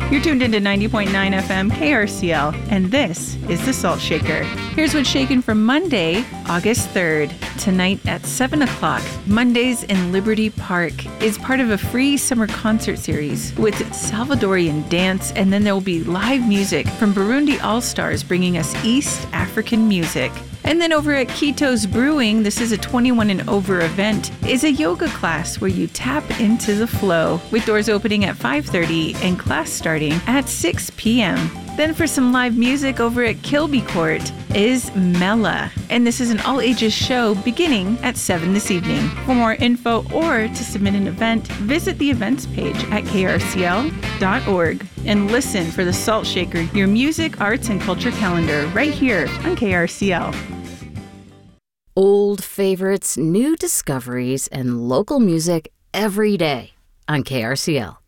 You're tuned into 90.9 FM KRCL, and this is The Salt Shaker. Here's what's shaken for Monday, August 3rd. Tonight at 7 o'clock, Mondays in Liberty Park is part of a free summer concert series with Salvadorian dance, and then there will be live music from Burundi All-Stars bringing us East African music. And then over at Kito's Brewing, this is a 21 and over event, is a yoga class where you tap into the flow, with doors opening at 5:30 and class starting at 6 p.m. Then for some live music over at Kilby Court is Mela, and this is an all-ages show beginning at 7 this evening. For more info or to submit an event, visit the events page at krcl.org and listen for The Salt Shaker, your music, arts, and culture calendar right here on KRCL. Old favorites, new discoveries, and local music every day on KRCL.